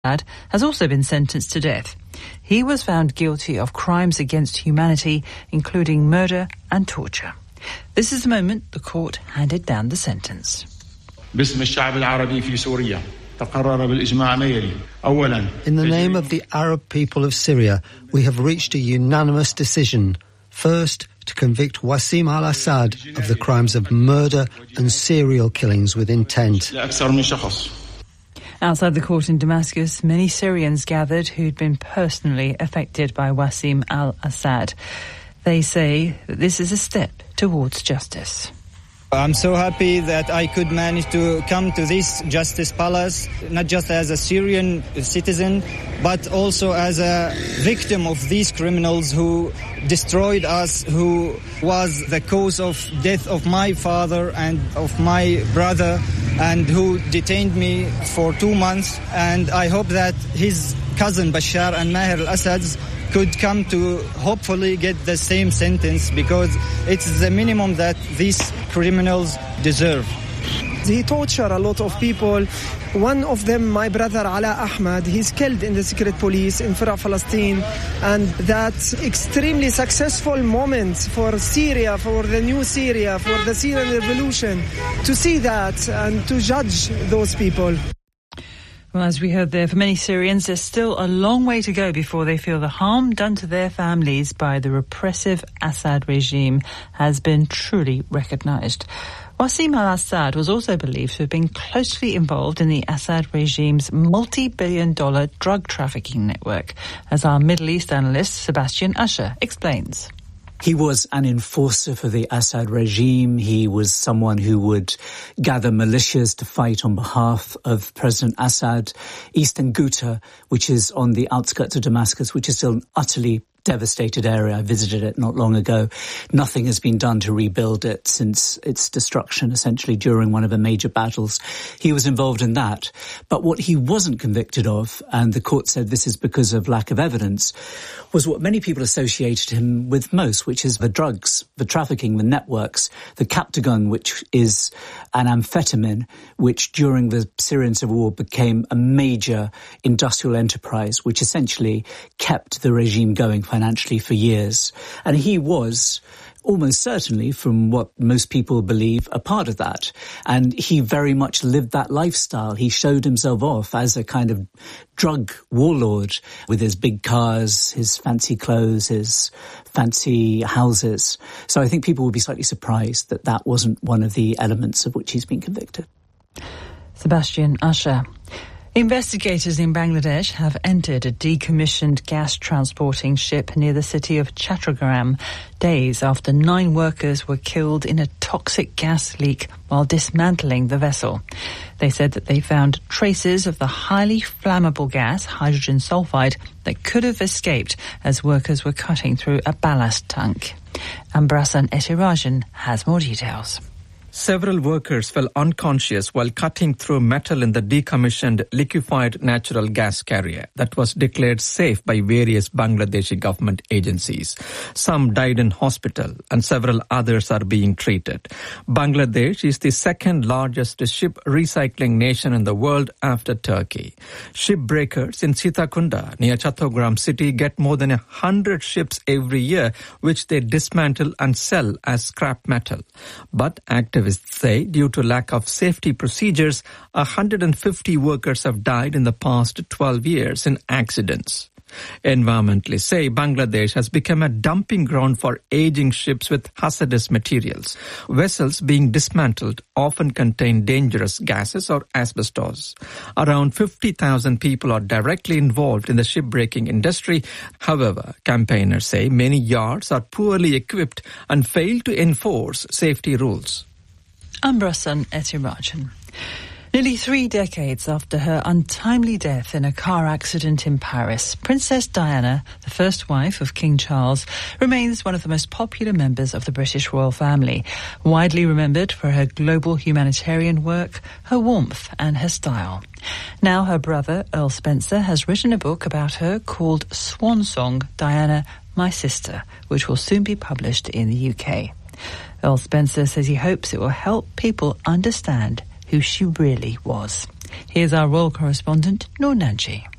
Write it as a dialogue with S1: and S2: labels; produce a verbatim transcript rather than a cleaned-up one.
S1: al-Assad has also been sentenced to death. He was found guilty of crimes against humanity, including murder and torture. This is the moment the court handed down the sentence.
S2: باسم الشعب العربي في سوريا تقرر بالإجماع ما يلي. أولاً,
S3: in the name of the Arab people of Syria, we have reached a unanimous decision. First, to convict Wasim al-Assad of the crimes of murder and serial killings with intent.
S1: Outside the court in Damascus, many Syrians gathered who'd been personally affected by Wasim al-Assad. They say that this is a step towards justice.
S4: I'm so happy that I could manage to come to this Justice Palace, not just as a Syrian citizen, but also as a victim of these criminals who destroyed us, who was the cause of death of my father and of my brother, and who detained me for two months. And I hope that his cousin Bashar and Maher al-Assad could come to hopefully get the same sentence, because it's the minimum that these criminals deserve.
S5: He tortured a lot of people. One of them, my brother Ala Ahmad, he's killed in the secret police in Farah, Palestine. And that's extremely successful moment for Syria, for the new Syria, for the Syrian revolution, to see that and to judge those people.
S1: Well, as we heard there, for many Syrians, there's still a long way to go before they feel the harm done to their families by the repressive Assad regime has been truly recognised. Wasim al-Assad was also believed to have been closely involved in the Assad regime's multi-billion dollar drug trafficking network, as our Middle East analyst Sebastian Usher explains.
S6: He was an enforcer for the Assad regime. He was someone who would gather militias to fight on behalf of President Assad. Eastern Ghouta, which is on the outskirts of Damascus, which is still an utterly devastated area. I visited it not long ago. Nothing has been done to rebuild it since its destruction, essentially during one of the major battles. He was involved in that. But what he wasn't convicted of, and the court said this is because of lack of evidence, was what many people associated him with most, which is the drugs, the trafficking, the networks, the Captagon, which is an amphetamine, which during the Syrian civil war became a major industrial enterprise, which essentially kept the regime going financially for years. And he was almost certainly, from what most people believe, a part of that. And he very much lived that lifestyle. He showed himself off as a kind of drug warlord with his big cars, his fancy clothes, his fancy houses. So I think people would be slightly surprised that that wasn't one of the elements of which he's been convicted.
S1: Sebastian Usher. Investigators in Bangladesh have entered a decommissioned gas transporting ship near the city of Chattogram days after nine workers were killed in a toxic gas leak while dismantling the vessel. They said that they found traces of the highly flammable gas, hydrogen sulfide, that could have escaped as workers were cutting through a ballast tank. Ambrasan Etirajan has more details.
S7: Several workers fell unconscious while cutting through metal in the decommissioned liquefied natural gas carrier that was declared safe by various Bangladeshi government agencies. Some died in hospital and several others are being treated. Bangladesh is the second largest ship recycling nation in the world after Turkey. Shipbreakers in Sitakunda near Chattogram city get more than a hundred ships every year, which they dismantle and sell as scrap metal. But active Activists say due to lack of safety procedures, one hundred fifty workers have died in the past twelve years in accidents. Environmentalists say Bangladesh has become a dumping ground for aging ships with hazardous materials. Vessels being dismantled often contain dangerous gases or asbestos. Around fifty thousand people are directly involved in the shipbreaking industry. However, campaigners say many yards are poorly equipped and fail to enforce safety rules.
S1: Ambrasan Etirajan. Nearly three decades after her untimely death in a car accident in Paris, Princess Diana, the first wife of King Charles, remains one of the most popular members of the British royal family, widely remembered for her global humanitarian work, her warmth and her style. Now her brother, Earl Spencer, has written a book about her called Swan Song, Diana, My Sister, which will soon be published in the U K. Earl Spencer says he hopes it will help people understand who she really was. Here's our royal correspondent, Noor Nanji.